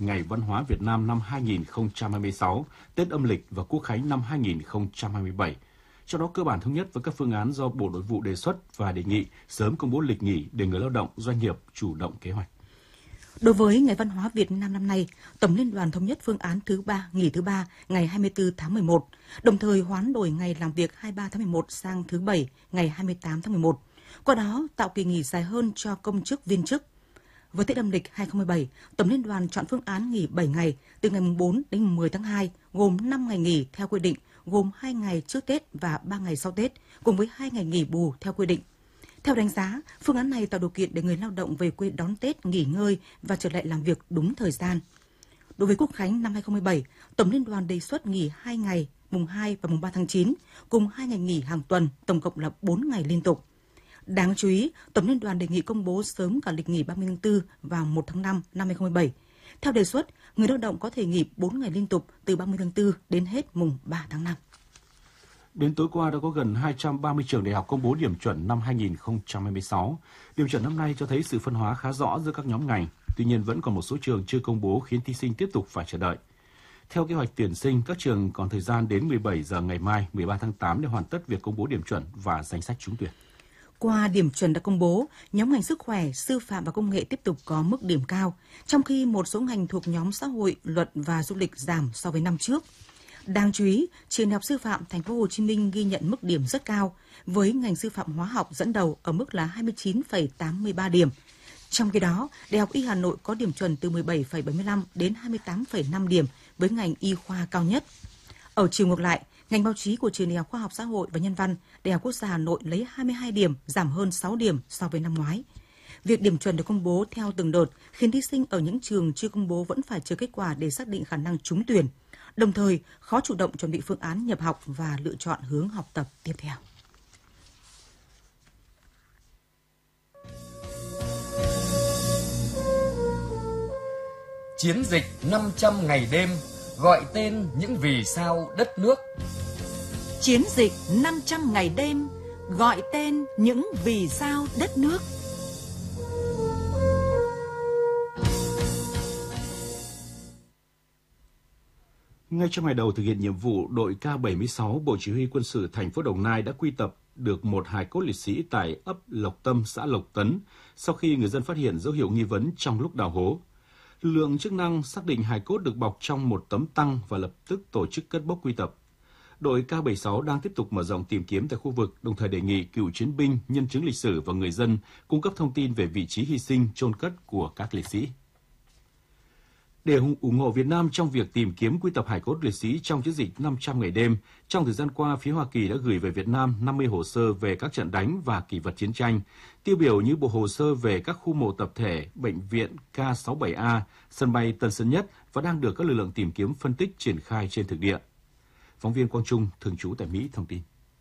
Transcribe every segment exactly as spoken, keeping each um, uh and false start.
Ngày Văn hóa Việt Nam năm hai nghìn không trăm hai mươi sáu, Tết âm lịch và Quốc khánh năm hai nghìn không trăm hai mươi bảy. Trong đó cơ bản thống nhất với các phương án do Bộ Nội vụ đề xuất và đề nghị sớm công bố lịch nghỉ để người lao động, doanh nghiệp chủ động kế hoạch. Đối với Ngày Văn hóa Việt Nam năm nay, Tổng Liên đoàn thống nhất phương án thứ ba, nghỉ thứ ba ngày hai mươi tư tháng mười một, đồng thời hoán đổi ngày làm việc hai mươi ba tháng mười một sang thứ Bảy ngày hai mươi tám tháng mười một. Qua đó tạo kỳ nghỉ dài hơn cho công chức viên chức. Với Tết âm lịch hai nghìn không trăm mười bảy, Tổng Liên đoàn chọn phương án nghỉ bảy ngày từ ngày bốn đến mười tháng hai, gồm năm ngày nghỉ theo quy định, gồm hai ngày trước Tết và ba ngày sau Tết, cùng với hai ngày nghỉ bù theo quy định. Theo đánh giá, phương án này tạo điều kiện để người lao động về quê đón Tết, nghỉ ngơi và trở lại làm việc đúng thời gian. Đối với Quốc khánh năm hai nghìn không trăm mười bảy, Tổng Liên đoàn đề xuất nghỉ hai ngày, mùng hai và mùng ba tháng chín, cùng hai ngày nghỉ hàng tuần, tổng cộng là bốn ngày liên tục. Đáng chú ý, Tổng Liên đoàn đề nghị công bố sớm cả lịch nghỉ ba mươi tháng tư vào một tháng năm năm hai nghìn không trăm mười bảy. Theo đề xuất, người lao động có thể nghỉ bốn ngày liên tục từ ba mươi tháng tư đến hết mùng ba tháng năm. Đến tối qua đã có gần hai trăm ba mươi trường đại học công bố điểm chuẩn năm hai nghìn không trăm hai mươi sáu. Điểm chuẩn năm nay cho thấy sự phân hóa khá rõ giữa các nhóm ngành. Tuy nhiên vẫn còn một số trường chưa công bố khiến thí sinh tiếp tục phải chờ đợi. Theo kế hoạch tuyển sinh, các trường còn thời gian đến mười bảy giờ ngày mai mười ba tháng tám để hoàn tất việc công bố điểm chuẩn và danh sách trúng tuyển. Qua điểm chuẩn đã công bố, nhóm ngành sức khỏe, sư phạm và công nghệ tiếp tục có mức điểm cao, trong khi một số ngành thuộc nhóm xã hội, luật và du lịch giảm so với năm trước. Đáng chú ý, trường Đại học Sư phạm Thành phố Hồ Chí Minh ghi nhận mức điểm rất cao, với ngành sư phạm hóa học dẫn đầu ở mức là hai mươi chín phẩy tám mươi ba điểm. Trong khi đó, Đại học Y Hà Nội có điểm chuẩn từ mười bảy phẩy bảy mươi lăm đến hai mươi tám phẩy năm điểm với ngành y khoa cao nhất. Ở chiều ngược lại, ngành báo chí của trường Đại học Khoa học Xã hội và Nhân văn, Đại học Quốc gia Hà Nội lấy hai mươi hai điểm, giảm hơn sáu điểm so với năm ngoái. Việc điểm chuẩn được công bố theo từng đợt khiến thí sinh ở những trường chưa công bố vẫn phải chờ kết quả để xác định khả năng trúng tuyển. Đồng thời, khó chủ động chuẩn bị phương án nhập học và lựa chọn hướng học tập tiếp theo. Chiến dịch năm trăm ngày đêm, gọi tên những vì sao đất nước. Chiến dịch năm trăm ngày đêm, gọi tên những vì sao đất nước. Ngay trong ngày đầu thực hiện nhiệm vụ, đội K bảy mươi sáu Bộ Chỉ huy Quân sự thành phố Đồng Nai đã quy tập được một hài cốt liệt sĩ tại ấp Lộc Tâm, xã Lộc Tấn, sau khi người dân phát hiện dấu hiệu nghi vấn trong lúc đào hố. Lực lượng chức năng xác định hài cốt được bọc trong một tấm tang và lập tức tổ chức cất bốc quy tập. Đội K bảy mươi sáu đang tiếp tục mở rộng tìm kiếm tại khu vực, đồng thời đề nghị cựu chiến binh, nhân chứng lịch sử và người dân cung cấp thông tin về vị trí hy sinh, chôn cất của các liệt sĩ. Để ủng hộ Việt Nam trong việc tìm kiếm quy tập hài cốt liệt sĩ trong chiến dịch năm trăm ngày đêm, trong thời gian qua, phía Hoa Kỳ đã gửi về Việt Nam năm mươi hồ sơ về các trận đánh và kỷ vật chiến tranh, tiêu biểu như bộ hồ sơ về các khu mộ tập thể, bệnh viện K sáu mươi bảy A, sân bay Tân Sơn Nhất và đang được các lực lượng tìm kiếm phân tích triển khai trên thực địa. Phóng viên Quang Trung, thường trú tại Mỹ, thông tin.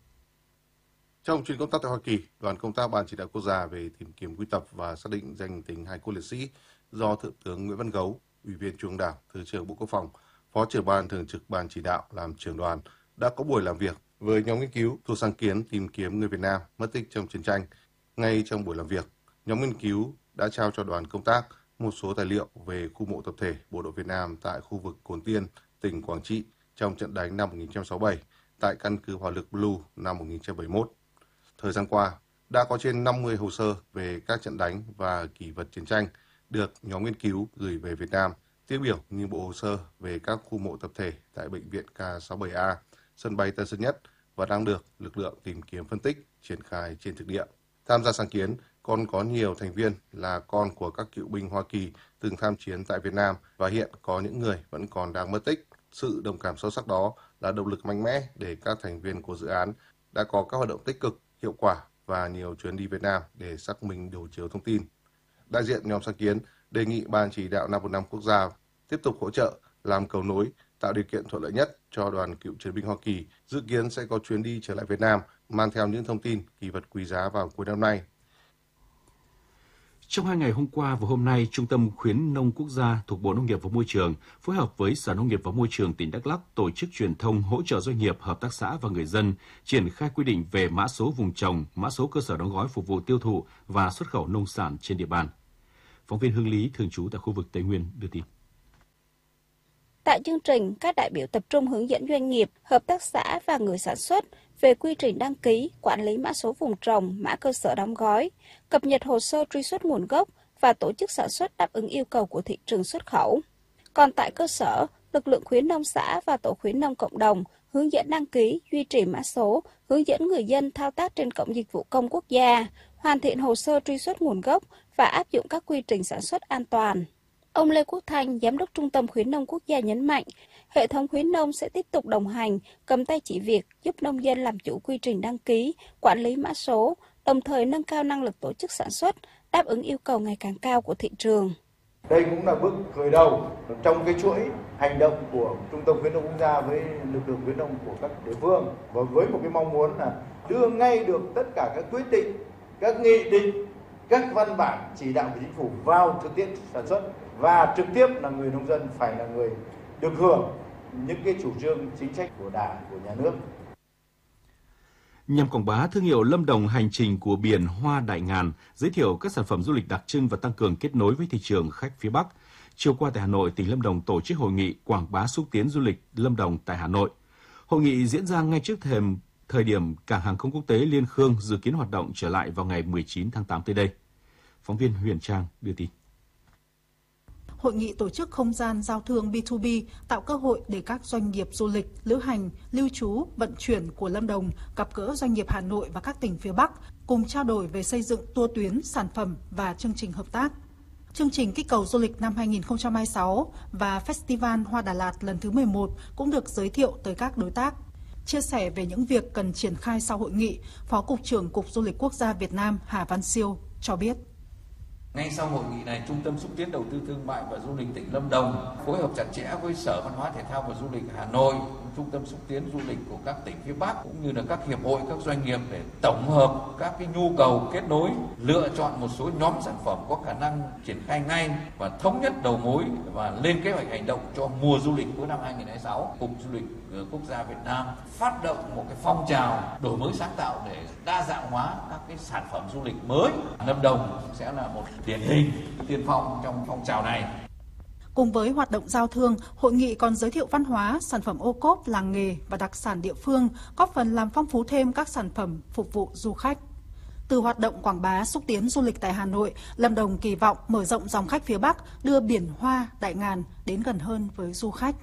Trong chuyến công tác tại Hoa Kỳ, đoàn công tác Ban Chỉ đạo Quốc gia về tìm kiếm quy tập và xác định danh tính hài cốt liệt sĩ do Thượng tướng Nguyễn Văn Gấu, Ủy viên Trung ương Đảng, Thứ trưởng Bộ Quốc phòng, Phó trưởng Ban Thường trực Ban Chỉ đạo làm trưởng đoàn đã có buổi làm việc với nhóm nghiên cứu thuộc sáng kiến tìm kiếm người Việt Nam mất tích trong chiến tranh. Ngay trong buổi làm việc, nhóm nghiên cứu đã trao cho đoàn công tác một số tài liệu về khu mộ tập thể Bộ đội Việt Nam tại khu vực Cồn Tiên, tỉnh Quảng Trị trong trận đánh năm một nghìn chín trăm sáu mươi bảy tại căn cứ hỏa lực Blue năm một nghìn chín trăm bảy mươi mốt. Thời gian qua, đã có trên năm mươi hồ sơ về các trận đánh và kỷ vật chiến tranh được nhóm nghiên cứu gửi về Việt Nam, tiêu biểu như bộ hồ sơ về các khu mộ tập thể tại bệnh viện K sáu mươi bảy A, sân bay Tân Sơn Nhất và đang được lực lượng tìm kiếm phân tích triển khai trên thực địa. Tham gia sáng kiến còn có nhiều thành viên là con của các cựu binh Hoa Kỳ từng tham chiến tại Việt Nam và hiện có những người vẫn còn đang mất tích. Sự đồng cảm sâu sắc đó là động lực mạnh mẽ để các thành viên của dự án đã có các hoạt động tích cực, hiệu quả và nhiều chuyến đi Việt Nam để xác minh đối chiếu thông tin. Đại diện nhóm sáng kiến đề nghị Ban Chỉ đạo năm một năm quốc gia tiếp tục hỗ trợ, làm cầu nối, tạo điều kiện thuận lợi nhất cho đoàn cựu chiến binh Hoa Kỳ dự kiến sẽ có chuyến đi trở lại Việt Nam, mang theo những thông tin, kỷ vật quý giá vào cuối năm nay. Trong hai ngày hôm qua và hôm nay, Trung tâm Khuyến nông Quốc gia thuộc Bộ Nông nghiệp và Môi trường phối hợp với Sở Nông nghiệp và Môi trường tỉnh Đắk Lắk tổ chức truyền thông hỗ trợ doanh nghiệp, hợp tác xã và người dân triển khai quy định về mã số vùng trồng, mã số cơ sở đóng gói phục vụ tiêu thụ và xuất khẩu nông sản trên địa bàn. Phóng viên Hương Lý, thường trú tại khu vực Tây Nguyên đưa tin. Tại chương trình, các đại biểu tập trung hướng dẫn doanh nghiệp, hợp tác xã và người sản xuất về quy trình đăng ký, quản lý mã số vùng trồng, mã cơ sở đóng gói, cập nhật hồ sơ truy xuất nguồn gốc và tổ chức sản xuất đáp ứng yêu cầu của thị trường xuất khẩu. Còn tại cơ sở, lực lượng khuyến nông xã và tổ khuyến nông cộng đồng hướng dẫn đăng ký, duy trì mã số, hướng dẫn người dân thao tác trên cổng dịch vụ công quốc gia, hoàn thiện hồ sơ truy xuất nguồn gốc và áp dụng các quy trình sản xuất an toàn. Ông Lê Quốc Thanh, Giám đốc Trung tâm Khuyến nông Quốc gia nhấn mạnh, hệ thống khuyến nông sẽ tiếp tục đồng hành, cầm tay chỉ việc, giúp nông dân làm chủ quy trình đăng ký, quản lý mã số, đồng thời nâng cao năng lực tổ chức sản xuất, đáp ứng yêu cầu ngày càng cao của thị trường. Đây cũng là bước khởi đầu trong cái chuỗi hành động của Trung tâm Khuyến nông Quốc gia với lực lượng khuyến nông của các địa phương, và với một cái mong muốn là đưa ngay được tất cả các quyết định, các nghị định, các văn bản chỉ đạo của chính phủ vào thực tiễn sản xuất, và trực tiếp là người nông dân phải là người được hưởng những cái chủ trương chính sách của Đảng, của nhà nước. Nhằm quảng bá thương hiệu Lâm Đồng hành trình của biển Hoa Đại Ngàn, giới thiệu các sản phẩm du lịch đặc trưng và tăng cường kết nối với thị trường khách phía Bắc, chiều qua tại Hà Nội, tỉnh Lâm Đồng tổ chức hội nghị quảng bá xúc tiến du lịch Lâm Đồng tại Hà Nội. Hội nghị diễn ra ngay trước thềm thời điểm cảng hàng không quốc tế Liên Khương dự kiến hoạt động trở lại vào ngày mười chín tháng tám tới đây. Phóng viên Huyền Trang đưa tin. Hội nghị tổ chức không gian giao thương B hai B, tạo cơ hội để các doanh nghiệp du lịch, lữ hành, lưu trú, vận chuyển của Lâm Đồng gặp gỡ doanh nghiệp Hà Nội và các tỉnh phía Bắc, cùng trao đổi về xây dựng tour tuyến, sản phẩm và chương trình hợp tác. Chương trình kích cầu du lịch năm hai nghìn không trăm hai mươi sáu và Festival Hoa Đà Lạt lần thứ mười một cũng được giới thiệu tới các đối tác. Chia sẻ về những việc cần triển khai sau hội nghị, Phó Cục trưởng Cục Du lịch Quốc gia Việt Nam Hà Văn Siêu cho biết. Ngay sau hội nghị này, Trung tâm xúc tiến đầu tư thương mại và du lịch tỉnh Lâm Đồng phối hợp chặt chẽ với Sở Văn hóa Thể thao và Du lịch Hà Nội, Trung tâm xúc tiến du lịch của các tỉnh phía Bắc cũng như là các hiệp hội, các doanh nghiệp để tổng hợp các cái nhu cầu kết nối, lựa chọn một số nhóm sản phẩm có khả năng triển khai ngay và thống nhất đầu mối và lên kế hoạch hành động cho mùa du lịch cuối năm hai nghìn không trăm hai mươi sáu. Cục Du lịch Quốc gia Việt Nam phát động một cái phong trào đổi mới sáng tạo để đa dạng hóa các cái sản phẩm du lịch mới. Lâm Đồng sẽ là một điển hình tiên phong trong phong trào này. Cùng với hoạt động giao thương, hội nghị còn giới thiệu văn hóa, sản phẩm ô cốp, làng nghề và đặc sản địa phương, góp phần làm phong phú thêm các sản phẩm phục vụ du khách. Từ hoạt động quảng bá xúc tiến du lịch tại Hà Nội, Lâm Đồng kỳ vọng mở rộng dòng khách phía Bắc, đưa biển Hoa Đại Ngàn đến gần hơn với du khách.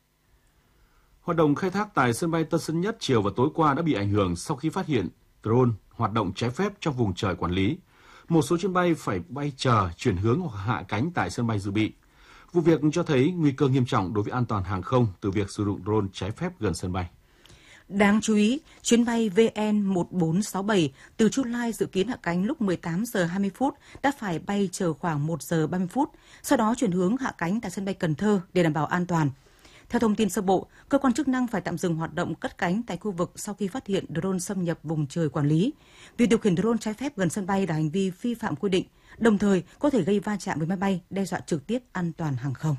Hoạt động khai thác tại sân bay Tân Sơn Nhất chiều và tối qua đã bị ảnh hưởng sau khi phát hiện drone hoạt động trái phép trong vùng trời quản lý. Một số chuyến bay phải bay chờ, chuyển hướng hoặc hạ cánh tại sân bay dự bị. Vụ việc cho thấy nguy cơ nghiêm trọng đối với an toàn hàng không từ việc sử dụng drone trái phép gần sân bay. Đáng chú ý, chuyến bay V N một bốn sáu bảy từ Chu Lai dự kiến hạ cánh lúc mười tám giờ hai mươi phút đã phải bay chờ khoảng một giờ ba mươi phút, sau đó chuyển hướng hạ cánh tại sân bay Cần Thơ để đảm bảo an toàn. Theo thông tin sơ bộ, cơ quan chức năng phải tạm dừng hoạt động cất cánh tại khu vực sau khi phát hiện drone xâm nhập vùng trời quản lý. Việc điều khiển drone trái phép gần sân bay là hành vi vi phạm quy định, đồng thời có thể gây va chạm với máy bay, đe dọa trực tiếp an toàn hàng không.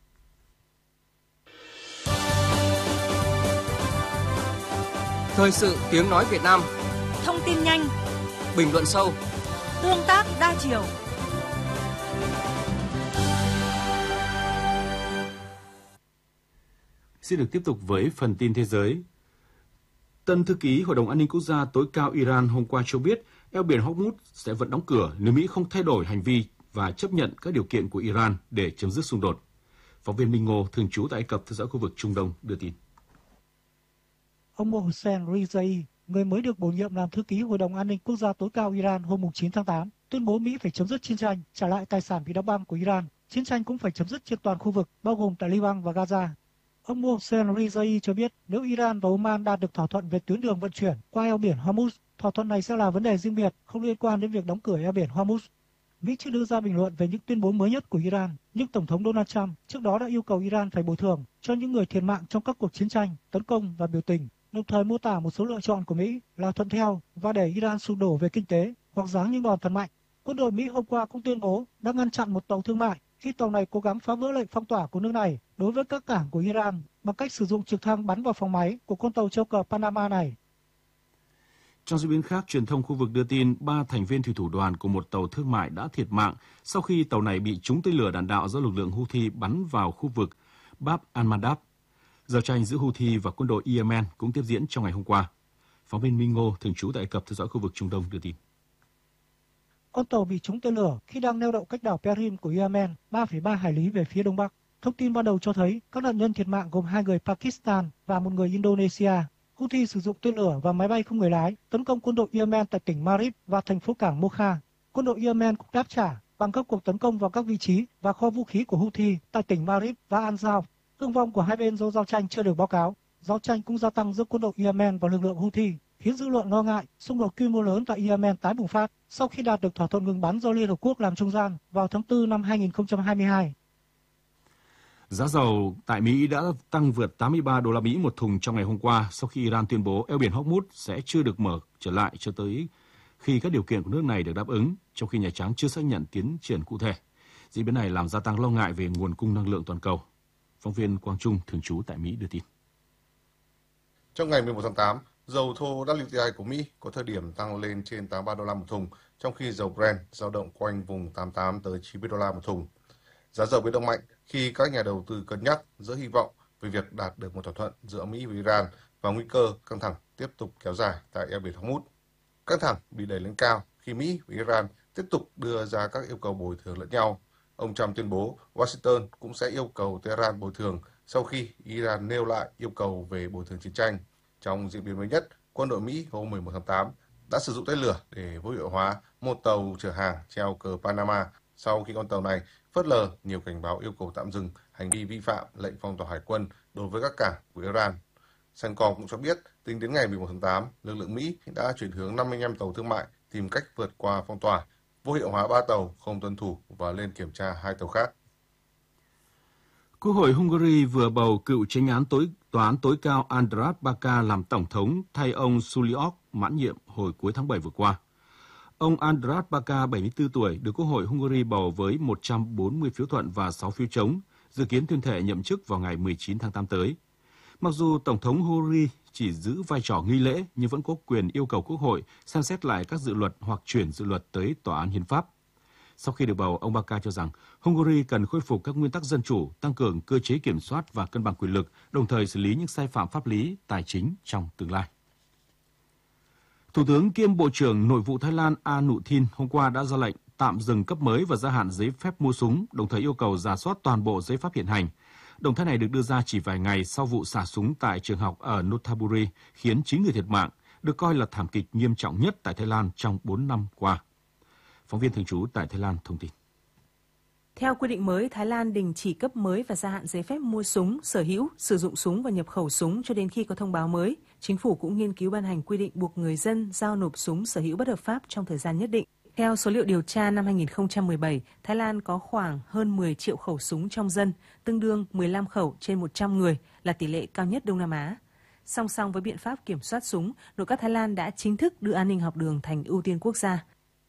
Thời sự tiếng nói Việt Nam. Thông tin nhanh, bình luận sâu, tương tác đa chiều. Xin được tiếp tục với phần tin thế giới. Tân thư ký Hội đồng An ninh Quốc gia tối cao Iran hôm qua cho biết eo biển Hormuz sẽ vẫn đóng cửa nếu Mỹ không thay đổi hành vi và chấp nhận các điều kiện của Iran để chấm dứt xung đột. Phóng viên Minh Ngô, thường trú tại Ai Cập, theo dõi khu vực Trung Đông, đưa tin. Ông Mohsen Rizai, người mới được bổ nhiệm làm thư ký Hội đồng An ninh Quốc gia tối cao Iran hôm chín tháng tám, tuyên bố Mỹ phải chấm dứt chiến tranh, trả lại tài sản bị đóng băng của Iran. Chiến tranh cũng phải chấm dứt trên toàn khu vực, bao gồm tại Liban và Gaza. Ông Mohsen Rizai cho biết nếu Iran và Oman đạt được thỏa thuận về tuyến đường vận chuyển qua eo biển Hormuz, thỏa thuận này sẽ là vấn đề riêng biệt, không liên quan đến việc đóng cửa eo biển Hormuz. Mỹ chưa đưa ra bình luận về những tuyên bố mới nhất của Iran, nhưng Tổng thống Donald Trump trước đó đã yêu cầu Iran phải bồi thường cho những người thiệt mạng trong các cuộc chiến tranh, tấn công và biểu tình, đồng thời mô tả một số lựa chọn của Mỹ là thuận theo và để Iran sụp đổ về kinh tế hoặc giáng những đòn thật mạnh. Quân đội Mỹ hôm qua cũng tuyên bố đã ngăn chặn một tàu thương mại khi tàu này cố gắng phá vỡ lệnh phong tỏa của nước này đối với các cảng của Iran bằng cách sử dụng trực thăng bắn vào phòng máy của con tàu treo cờ Panama này. Trong diễn biến khác, truyền thông khu vực đưa tin ba thành viên thủy thủ đoàn của một tàu thương mại đã thiệt mạng sau khi tàu này bị trúng tên lửa đạn đạo do lực lượng Houthi bắn vào khu vực Bab al-Mandab. Giao tranh giữa Houthi và quân đội Yemen cũng tiếp diễn trong ngày hôm qua. Phóng viên Minh Ngô thường trú tại Ai Cập theo dõi khu vực Trung Đông đưa tin. Con tàu bị trúng tên lửa khi đang neo đậu cách đảo Perim của Yemen ba phẩy ba hải lý về phía đông bắc. Thông tin ban đầu cho thấy các nạn nhân thiệt mạng gồm hai người Pakistan và một người Indonesia. Houthi sử dụng tên lửa và máy bay không người lái tấn công quân đội Yemen tại tỉnh Marib và thành phố cảng Mocha. Quân đội Yemen cũng đáp trả bằng các cuộc tấn công vào các vị trí và kho vũ khí của Houthi tại tỉnh Marib và Anzao. Thương vong của hai bên do giao tranh chưa được báo cáo. Giao tranh cũng gia tăng giữa quân đội Yemen và lực lượng Houthi, khiến dư luận lo ngại xung đột quy mô lớn tại Yemen tái bùng phát sau khi đạt được thỏa thuận ngừng bắn do Liên Hợp Quốc làm trung gian vào tháng tư năm hai nghìn không trăm hai mươi hai. Giá dầu tại Mỹ đã tăng vượt tám mươi ba đô la Mỹ một thùng trong ngày hôm qua sau khi Iran tuyên bố eo biển Hormuz sẽ chưa được mở trở lại cho tới khi các điều kiện của nước này được đáp ứng, trong khi Nhà Trắng chưa xác nhận tiến triển cụ thể. Diễn biến này làm gia tăng lo ngại về nguồn cung năng lượng toàn cầu. Phóng viên Quang Trung thường trú tại Mỹ đưa tin. Trong ngày mười một tháng tám, dầu thô W T I của Mỹ có thời điểm tăng lên trên tám mươi ba đô la một thùng, trong khi dầu Brent dao động quanh vùng tám mươi tám tới chín mươi đô la một thùng. Giá dầu biến động mạnh khi các nhà đầu tư cân nhắc giữa hy vọng về việc đạt được một thỏa thuận giữa Mỹ và Iran và nguy cơ căng thẳng tiếp tục kéo dài tại eo biển Hormuz. Căng thẳng bị đẩy lên cao khi Mỹ và Iran tiếp tục đưa ra các yêu cầu bồi thường lẫn nhau. Ông Trump tuyên bố Washington cũng sẽ yêu cầu Tehran bồi thường sau khi Iran nêu lại yêu cầu về bồi thường chiến tranh. Trong diễn biến mới nhất, quân đội Mỹ hôm mười một tháng tám đã sử dụng tên lửa để vô hiệu hóa một tàu chở hàng treo cờ Panama sau khi con tàu này phớt lờ nhiều cảnh báo yêu cầu tạm dừng hành vi vi phạm lệnh phong tỏa hải quân đối với các cảng của Iran. Cencom cũng cho biết, tính đến ngày mười một tháng tám, lực lượng Mỹ đã chuyển hướng năm mươi lăm tàu thương mại tìm cách vượt qua phong tỏa, vô hiệu hóa ba tàu không tuân thủ và lên kiểm tra hai tàu khác. Quốc hội Hungary vừa bầu cựu chánh án tối tòa án tối cao András Baka làm tổng thống thay ông Suliok mãn nhiệm hồi cuối tháng bảy vừa qua. Ông András Baka, bảy mươi tư tuổi, được Quốc hội Hungary bầu với một trăm bốn mươi phiếu thuận và sáu phiếu chống, dự kiến tuyên thệ nhậm chức vào ngày mười chín tháng tám tới. Mặc dù Tổng thống Hungary chỉ giữ vai trò nghi lễ nhưng vẫn có quyền yêu cầu Quốc hội xem xét lại các dự luật hoặc chuyển dự luật tới Tòa án Hiến pháp. Sau khi được bầu, ông Baka cho rằng Hungary cần khôi phục các nguyên tắc dân chủ, tăng cường cơ chế kiểm soát và cân bằng quyền lực, đồng thời xử lý những sai phạm pháp lý, tài chính trong tương lai. Thủ tướng kiêm Bộ trưởng Nội vụ Thái Lan Anutin hôm qua đã ra lệnh tạm dừng cấp mới và gia hạn giấy phép mua súng, đồng thời yêu cầu rà soát toàn bộ giấy pháp hiện hành. Động thái này được đưa ra chỉ vài ngày sau vụ xả súng tại trường học ở Nonthaburi khiến chín người thiệt mạng, được coi là thảm kịch nghiêm trọng nhất tại Thái Lan trong bốn năm qua. Phóng viên thường trú tại Thái Lan thông tin. Theo quy định mới, Thái Lan đình chỉ cấp mới và gia hạn giấy phép mua súng, sở hữu, sử dụng súng và nhập khẩu súng cho đến khi có thông báo mới. Chính phủ cũng nghiên cứu ban hành quy định buộc người dân giao nộp súng sở hữu bất hợp pháp trong thời gian nhất định. Theo số liệu điều tra năm hai nghìn không trăm mười bảy, Thái Lan có khoảng hơn mười triệu khẩu súng trong dân, tương đương mười lăm khẩu trên một trăm người, là tỷ lệ cao nhất Đông Nam Á. Song song với biện pháp kiểm soát súng, nội các Thái Lan đã chính thức đưa an ninh học đường thành ưu tiên quốc gia.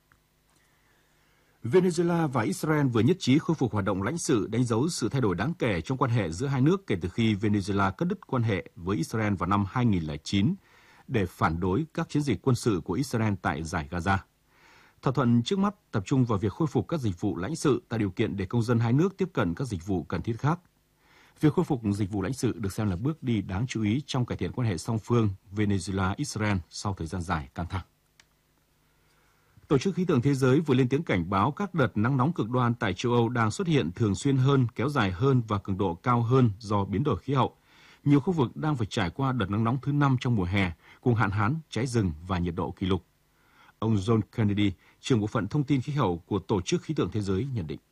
Venezuela và Israel vừa nhất trí khôi phục hoạt động lãnh sự, đánh dấu sự thay đổi đáng kể trong quan hệ giữa hai nước kể từ khi Venezuela cắt đứt quan hệ với Israel vào năm hai nghìn không trăm lẻ chín để phản đối các chiến dịch quân sự của Israel tại Dải Gaza. Thỏa thuận trước mắt tập trung vào việc khôi phục các dịch vụ lãnh sự, tạo điều kiện để công dân hai nước tiếp cận các dịch vụ cần thiết khác. Việc khôi phục dịch vụ lãnh sự được xem là bước đi đáng chú ý trong cải thiện quan hệ song phương Venezuela-Israel sau thời gian dài căng thẳng. Tổ chức Khí tượng Thế giới vừa lên tiếng cảnh báo các đợt nắng nóng cực đoan tại châu Âu đang xuất hiện thường xuyên hơn, kéo dài hơn và cường độ cao hơn do biến đổi khí hậu. Nhiều khu vực đang phải trải qua đợt nắng nóng thứ năm trong mùa hè, cùng hạn hán, cháy rừng và nhiệt độ kỷ lục. Ông John Kennedy, trưởng bộ phận thông tin khí hậu của Tổ chức Khí tượng Thế giới nhận định.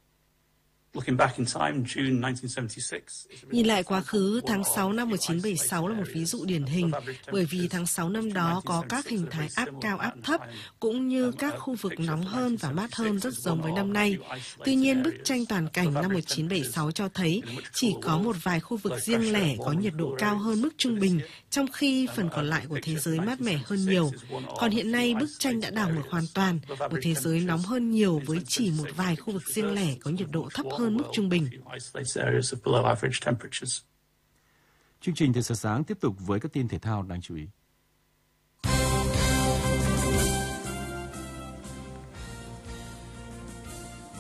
Nhìn lại quá khứ, tháng sáu năm một nghìn chín trăm bảy mươi sáu là một ví dụ điển hình, bởi vì tháng sáu năm đó có các hình thái áp cao áp thấp, cũng như các khu vực nóng hơn và mát hơn rất giống với năm nay. Tuy nhiên, bức tranh toàn cảnh năm một nghìn chín trăm bảy mươi sáu cho thấy chỉ có một vài khu vực riêng lẻ có nhiệt độ cao hơn mức trung bình, trong khi phần còn lại của thế giới mát mẻ hơn nhiều. Còn hiện nay, bức tranh đã đảo ngược hoàn toàn, một thế giới nóng hơn nhiều với chỉ một vài khu vực riêng lẻ có nhiệt độ thấp hơn mức trung bình. Chương trình Thời sự sáng tiếp tục với các tin thể thao đáng chú ý.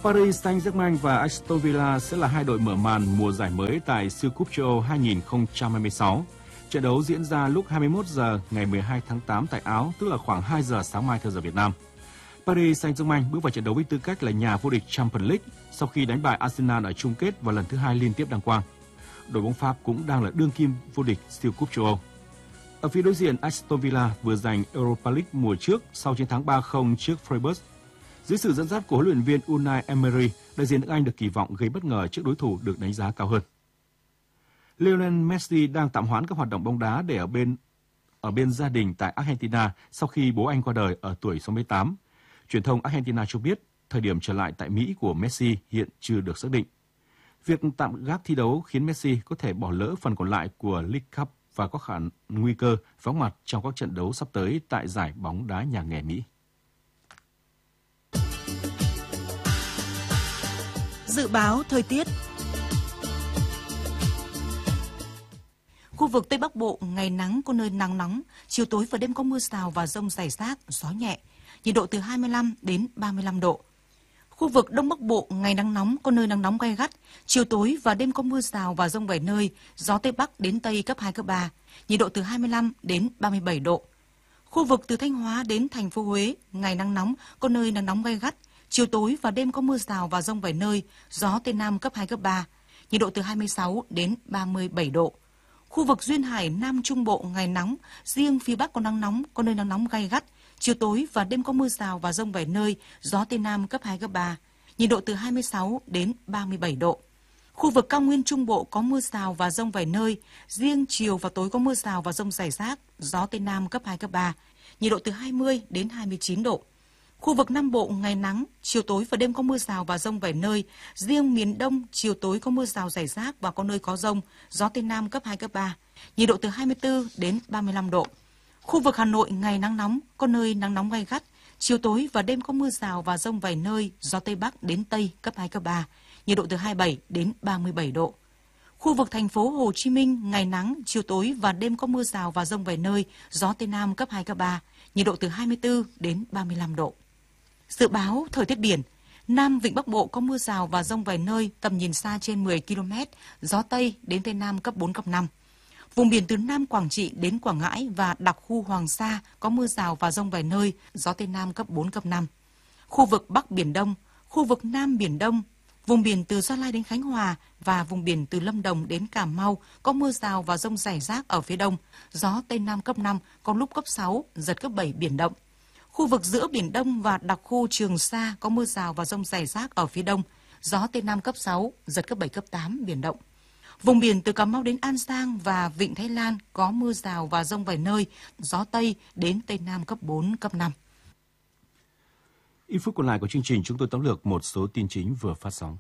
Paris Saint-Germain và Aston Villa sẽ là hai đội mở màn mùa giải mới tại siêu cúp châu Âu hai không hai sáu. Trận đấu diễn ra lúc hai mươi mốt giờ ngày mười hai tháng tám tại Áo, tức là khoảng hai giờ sáng mai theo giờ Việt Nam. Paris Saint-Germain bước vào trận đấu với tư cách là nhà vô địch Champions League sau khi đánh bại Arsenal ở chung kết vào lần thứ hai liên tiếp đăng quang. Đội bóng Pháp cũng đang là đương kim vô địch siêu cúp châu Âu. Ở phía đối diện, Aston Villa vừa giành Europa League mùa trước sau chiến thắng ba không trước Freiburg. Dưới sự dẫn dắt của huấn luyện viên Unai Emery, đại diện nước Anh được kỳ vọng gây bất ngờ trước đối thủ được đánh giá cao hơn. Lionel Messi đang tạm hoãn các hoạt động bóng đá để ở bên ở bên gia đình tại Argentina sau khi bố anh qua đời ở tuổi sáu mươi tám. Truyền thông Argentina cho biết thời điểm trở lại tại Mỹ của Messi hiện chưa được xác định. Việc tạm gác thi đấu khiến Messi có thể bỏ lỡ phần còn lại của League Cup và có khả năng nguy cơ vắng mặt trong các trận đấu sắp tới tại giải bóng đá nhà nghề Mỹ. Dự báo thời tiết. Khu vực Tây Bắc Bộ ngày nắng, có nơi nắng nóng, chiều tối và đêm có mưa rào và dông rải rác, gió nhẹ, nhiệt độ từ hai mươi lăm đến ba mươi lăm độ. Khu vực Đông Bắc Bộ ngày nắng nóng, có nơi nắng nóng gay gắt, chiều tối và đêm có mưa rào và dông vài nơi, gió Tây Bắc đến Tây cấp hai, cấp ba, nhiệt độ từ hai mươi lăm đến ba mươi bảy độ. Khu vực từ Thanh Hóa đến thành phố Huế ngày nắng nóng, có nơi nắng nóng gay gắt, chiều tối và đêm có mưa rào và dông vài nơi, gió Tây Nam cấp hai, cấp ba, nhiệt độ từ hai mươi sáu đến ba mươi bảy độ. Khu vực Duyên Hải Nam Trung Bộ ngày nóng, riêng phía Bắc có nắng nóng, có nơi nắng nóng gay gắt, chiều tối và đêm có mưa rào và dông vài nơi, gió Tây Nam cấp hai, cấp ba, nhiệt độ từ hai mươi sáu đến ba mươi bảy độ. Khu vực Cao Nguyên Trung Bộ có mưa rào và dông vài nơi, riêng chiều và tối có mưa rào và dông rải rác, gió Tây Nam cấp hai, cấp ba, nhiệt độ từ hai mươi đến hai mươi chín độ. Khu vực Nam Bộ ngày nắng, chiều tối và đêm có mưa rào và dông vài nơi, riêng miền Đông chiều tối có mưa rào rải rác và có nơi có dông, gió Tây Nam cấp hai, cấp ba, nhiệt độ từ hai mươi tư đến ba mươi lăm độ. Khu vực Hà Nội ngày nắng nóng, có nơi nắng nóng gay gắt, chiều tối và đêm có mưa rào và dông vài nơi, gió Tây Bắc đến Tây cấp hai, cấp ba, nhiệt độ từ hai mươi bảy đến ba mươi bảy độ. Khu vực thành phố Hồ Chí Minh ngày nắng, chiều tối và đêm có mưa rào và dông vài nơi, gió Tây Nam cấp hai, cấp ba, nhiệt độ từ hai mươi tư đến ba mươi lăm độ. Dự báo thời tiết biển, Nam Vịnh Bắc Bộ có mưa rào và dông vài nơi, tầm nhìn xa trên mười ki lô mét, gió Tây đến Tây Nam cấp bốn, cấp năm. Vùng biển từ Nam Quảng Trị đến Quảng Ngãi và đặc khu Hoàng Sa có mưa rào và dông vài nơi, gió Tây Nam cấp bốn, cấp năm. Khu vực Bắc Biển Đông, khu vực Nam Biển Đông, vùng biển từ Gia Lai đến Khánh Hòa và vùng biển từ Lâm Đồng đến Cà Mau có mưa rào và dông rải rác ở phía đông, gió Tây Nam cấp năm, có lúc cấp sáu, giật cấp bảy biển động. Khu vực giữa Biển Đông và đặc khu Trường Sa có mưa rào và dông rải rác ở phía đông, gió Tây Nam cấp sáu, giật cấp bảy, cấp tám, biển động. Vùng biển từ Cà Mau đến An Giang và Vịnh Thái Lan có mưa rào và dông vài nơi, gió Tây đến Tây Nam cấp bốn, cấp năm. Ít phút còn lại của chương trình, chúng tôi tóm lược một số tin chính vừa phát sóng.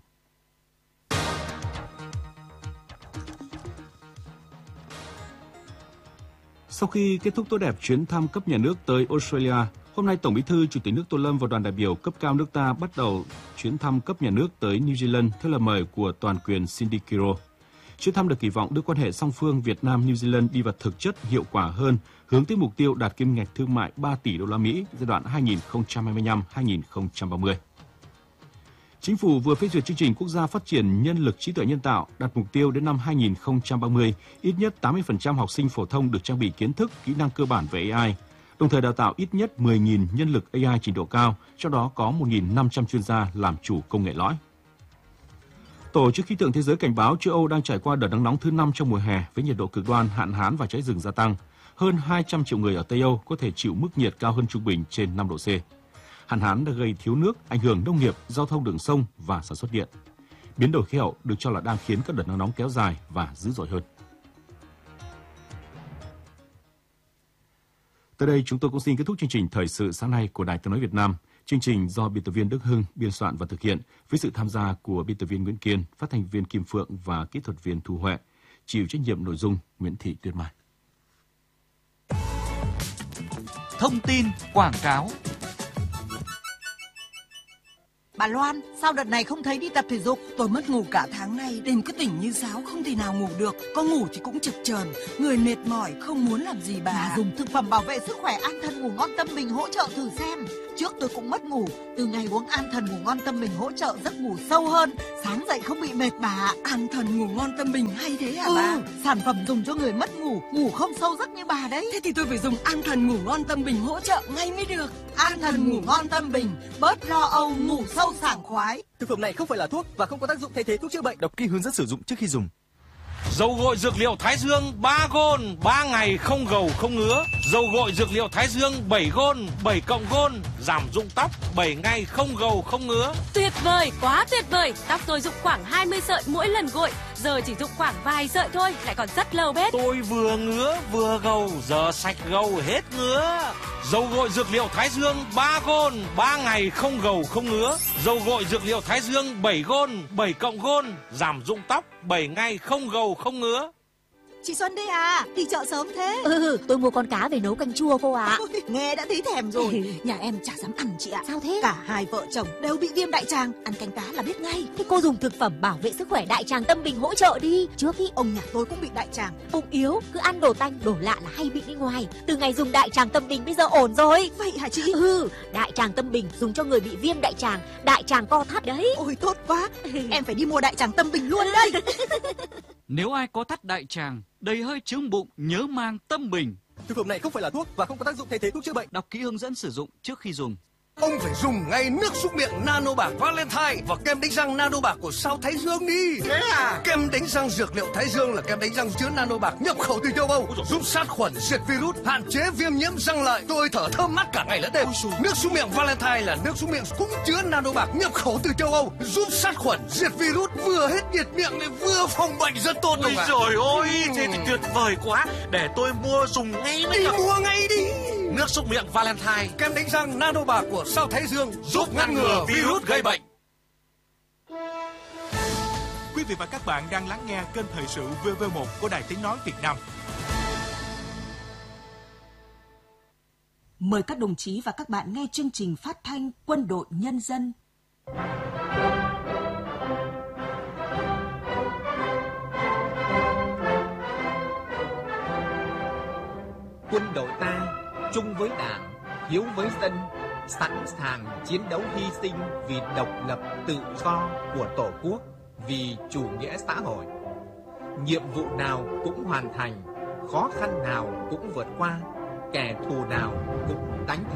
Sau khi kết thúc tốt đẹp chuyến thăm cấp nhà nước tới Australia, hôm nay Tổng Bí thư, Chủ tịch nước Tô Lâm và đoàn đại biểu cấp cao nước ta bắt đầu chuyến thăm cấp nhà nước tới New Zealand theo lời mời của toàn quyền Cindy Kiro. Chuyến thăm được kỳ vọng đưa quan hệ song phương Việt Nam-New Zealand đi vào thực chất, hiệu quả hơn, hướng tới mục tiêu đạt kim ngạch thương mại ba tỷ đô la Mỹ giai đoạn hai nghìn không trăm hai mươi lăm đến hai nghìn không trăm ba mươi. Chính phủ vừa phê duyệt chương trình quốc gia phát triển nhân lực trí tuệ nhân tạo, đặt mục tiêu đến năm hai nghìn không trăm ba mươi, ít nhất tám mươi phần trăm học sinh phổ thông được trang bị kiến thức, kỹ năng cơ bản về a i, đồng thời đào tạo ít nhất mười nghìn nhân lực a i trình độ cao, trong đó có một nghìn năm trăm chuyên gia làm chủ công nghệ lõi. Tổ chức Khí tượng Thế giới cảnh báo châu Âu đang trải qua đợt nắng nóng thứ năm trong mùa hè với nhiệt độ cực đoan, hạn hán và cháy rừng gia tăng. Hơn hai trăm triệu người ở Tây Âu có thể chịu mức nhiệt cao hơn trung bình trên năm độ C. Hạn hán đã gây thiếu nước, ảnh hưởng nông nghiệp, giao thông đường sông và sản xuất điện. Biến đổi khí hậu được cho là đang khiến các đợt nắng nóng kéo dài và dữ dội hơn. Tới đây chúng tôi cũng xin kết thúc chương trình Thời sự sáng nay của Đài Tiếng nói Việt Nam. Chương trình do biên tập viên Đức Hưng biên soạn và thực hiện với sự tham gia của biên tập viên Nguyễn Kiên, phát thanh viên Kim Phượng và kỹ thuật viên Thu Huệ. Chịu trách nhiệm nội dung Nguyễn Thị Tuyết Mai. Thông tin quảng cáo. Bà Loan, sao đợt này không thấy đi tập thể dục? Tôi mất ngủ cả tháng nay, đêm cứ tỉnh như sáo, không thể nào ngủ được. Có ngủ thì cũng chực chờn, người mệt mỏi, không muốn làm gì bà. Bà dùng thực phẩm bảo vệ sức khỏe An Thần Ngủ Ngon Tâm Bình hỗ trợ thử xem. Trước tôi cũng mất ngủ, từ ngày uống An Thần Ngủ Ngon Tâm Bình hỗ trợ giấc ngủ sâu hơn, sáng dậy không bị mệt bà. An Thần Ngủ Ngon Tâm Bình hay thế hả ừ, bà? Sản phẩm dùng cho người mất ngủ, ngủ không sâu giấc như bà đấy. Thế thì tôi phải dùng An Thần Ngủ Ngon Tâm Bình hỗ trợ ngay mới được. An Thần Ngủ Ngon Tâm Bình, bớt lo âu, ngủ sâu sảng khoái. Thực phẩm này không phải là thuốc và không có tác dụng thay thế thuốc chữa bệnh. Đọc kỹ hướng dẫn sử dụng trước khi dùng. Dầu gội dược liệu Thái Dương ba gôn, ba ngày không gầu không ngứa. Dầu gội dược liệu Thái Dương bảy gôn, bảy cộng gôn, giảm rụng tóc, bảy ngày không gầu không ngứa. Tuyệt vời, quá tuyệt vời. Tóc tôi rụng khoảng hai mươi sợi mỗi lần gội, giờ chỉ rụng khoảng vài sợi thôi, lại còn rất lâu bết. Tôi vừa ngứa vừa gầu, giờ sạch gầu hết ngứa. Dầu gội dược liệu Thái Dương ba gôn, ba ngày không gầu không ngứa. Dầu gội dược liệu Thái Dương bảy gôn, bảy cộng gôn, giảm rụng tóc, bảy ngày không gầu không ngứa. Chị Xuân đây à, đi chợ sớm thế? Ừ, tôi mua con cá về nấu canh chua cô ạ. À. Ôi, nghe đã thấy thèm rồi. Nhà em chả dám ăn chị ạ. Sao thế? Cả hai vợ chồng đều bị viêm đại tràng, ăn canh cá là biết ngay. Thế cô dùng thực phẩm bảo vệ sức khỏe Đại Tràng Tâm Bình hỗ trợ đi. Trước khi ông nhà tôi cũng bị đại tràng. Bụng yếu, cứ ăn đồ tanh, đồ lạ là hay bị đi ngoài. Từ ngày dùng Đại Tràng Tâm Bình bây giờ ổn rồi. Vậy hả chị? Ừ, Đại Tràng Tâm Bình dùng cho người bị viêm đại tràng, đại tràng co thắt đấy. Ôi tốt quá, em phải đi mua Đại Tràng Tâm Bình luôn đây. Nếu ai có thắt đại tràng, đầy hơi chướng bụng, nhớ mang Tâm Bình. Thực phẩm này không phải là thuốc và không có tác dụng thay thế thuốc chữa bệnh. Đọc kỹ hướng dẫn sử dụng trước khi dùng. Ông phải dùng ngay nước súc miệng Nano Bạc Valentine và kem đánh răng Nano Bạc của Sao Thái Dương đi. Thế à? Kem đánh răng dược liệu Thái Dương là kem đánh răng chứa Nano Bạc nhập khẩu từ châu Âu, giúp sát khuẩn, diệt virus, hạn chế viêm nhiễm răng lợi. Tôi thở thơm mát cả ngày lẫn đêm. Nước súc miệng Valentine là nước súc miệng cũng chứa Nano Bạc nhập khẩu từ châu Âu, giúp sát khuẩn, diệt virus, vừa hết nhiệt miệng lại vừa phòng bệnh rất tốt. Ôi trời ơi, thế thì tuyệt vời quá. Để tôi mua dùng ngay đi. Đi mua ngay đi. Nước súc miệng Valentine, kem đánh răng Nano Bạc của Sao Thái Dương giúp ngăn ngừa virus gây bệnh. Quý vị và các bạn đang lắng nghe kênh thời sự vê vê một của Đài Tiếng nói Việt Nam. Mời các đồng chí và các bạn nghe chương trình phát thanh Quân đội Nhân dân. Quân đội ta chung với Đảng, hiếu với dân, sẵn sàng chiến đấu hy sinh vì độc lập tự do của Tổ quốc, vì chủ nghĩa xã hội. Nhiệm vụ nào cũng hoàn thành, khó khăn nào cũng vượt qua, kẻ thù nào cũng đánh thắng.